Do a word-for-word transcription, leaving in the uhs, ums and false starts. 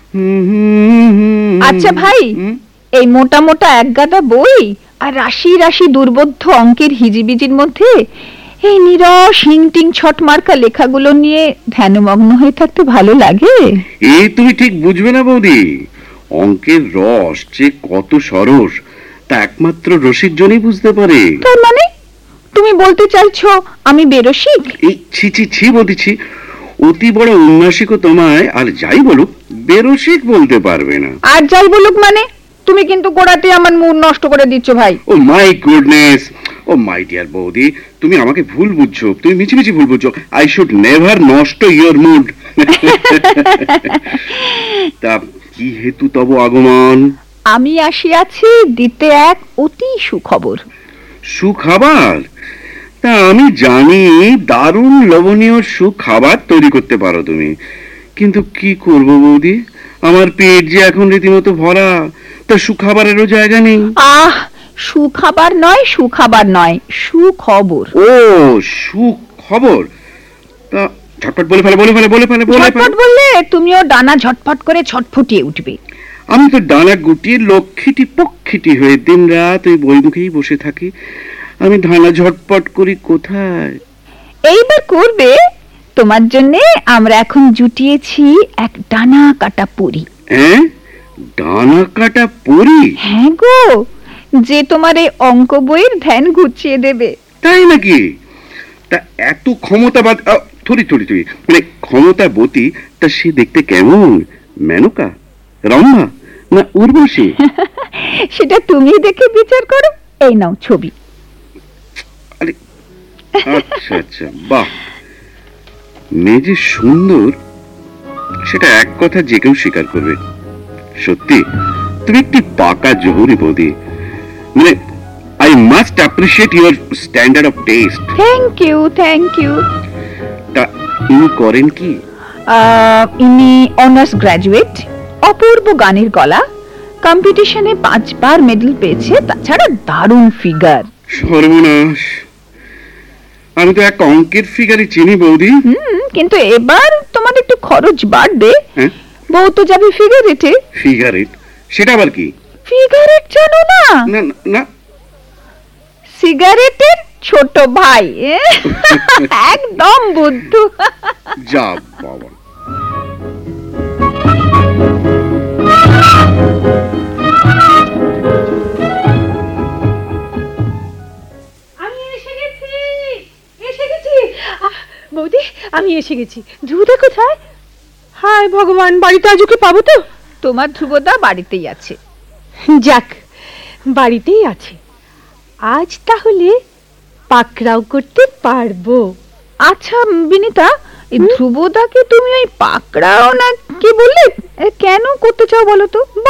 আচ্ছা ভাই, এই মোটা মোটা এক গাদা বই আর রাশি রাশি দুর্বোধ্য অঙ্কের হিজিবিজির মধ্যে এই নিরস হিংটিং ছট মার্কা লেখাগুলো নিয়ে ধ্যানমগ্ন হয়ে থাকতে ভালো লাগে? এই তুমি ঠিক বুঝবে না বৌদি, অঙ্কের রস যে কত সরস তা একমাত্র রসিক জনই বুঝতে পারে। তার মানে তুমি বলতে চাইছো আমি বেরসিক? এই ছি ছি ছি বলতেছি, অতি বড় উন্নাসিক তোমায় আর যাই বলুক বেরসিক বলতে পারবে না। আর যাই বলুক মানে? তুমি কিন্তু গোড়াতে আমার মুড নষ্ট করে দিচ্ছ ভাই। ও my goodness, O my dear বৌদি, তুমি আমাকে ভুল বুঝছো, তুমি মিছি মিছি ভুল বুঝছো। আই শুড নেভার নষ্ট ইয়োর মুড। তা কি হেতু তব আগমন? আমি আসিয়াছি দিতে এক অতি সুখবর। সুখাবার? তা আমি জানি দারুণ লোভনীয় সুখাবার তৈরি করতে পারো তুমি, কিন্তু কি করব বৌদি, আমার পেট যে এখন রীতিমতো ভরা, তা সুখাবারেরও জায়গা নেই। আহ, সুখাবার নয়, সুখাবার নয়, সুখবর। ও সুখবর? তা ঝটপট বলে ফেলে বলে ফেলে বলে ফেলে বলে ফেলে। ঝটপট বললে তুমিও ডানা ঝটপট করে ছটফটিয়ে উঠবে। আমি তো ডানা গুটিয়ে লক্ষ্মীটি পক্ষীটি হয়ে দিন রাত ওই বই মুখেই বসে থাকি, আমি ডানা ঝটপট করি কোথায়? এইবার করবে। তোমার জন্য আমরা এখন জুটিয়েছি এক ডানা কাটা পরী। হ্যাঁ, ডানা কাটা পরী? হ্যাঁ গো, যে তোমার এই অঙ্ক বইয়ের ধ্যান ঘুচিয়ে দেবে। তাই নাকি? তা এত ক্ষমতাবাদ, থরি থরি থরি মানে ক্ষমতাবতী, তা সে দেখতে কেমন? মেনকা, রম্ভা না উর্বশী? সেটা তুমি দেখে বিচার করো। এই নাও ছবি। আরে আচ্ছা আচ্ছা, বাহ, মেয়ে যে সুন্দর সেটা এক কথা যে কেউ স্বীকার করবে। সত্যি তুমি একটি পাকা জহুরি বৌদি, মানে I must appreciate your standard of taste. Thank you, thank you. তা ইনি করেন কি? ইনি অনার্স গ্রাজুয়েট, অপূর্ব গানের গলা, কম্পিটিশনে পাঁচবার মেডেল পেয়েছে, তাছাড়া দারুণ ফিগার। সর্বনাশ, আমি তো এক অঙ্কের ফিগারই চিনি বৌদি। হুম, কিন্তু এবার তোমার একটু খরচ বাড়বে। বউ তো যাবে ফিগারেটে। ফিগারেট? সেটা আবার কি? ফিগারেট জানো না? না না, সিগারেটের ছোট ভাই। একদম বুদ্ধু। যা বাবা। আমি এসে গেছি, এসে গেছি বৌদি, আমি এসে গেছি। ধ্রুবদা কোথায়? হায় ভগবান, বাড়িতে আজ ওকে পাবো তো? তোমার ধ্রুবদা বাড়িতেই আছে। যাক, বাড়িতেই আছে। আজ তাহলে পাকড়াও করতে পারবো। আচ্ছা বিনিতা, এই ধ্রুবদাকে তুমি ওই পাকড়াও না কি বললে, কেন করতে চাও বলো তো?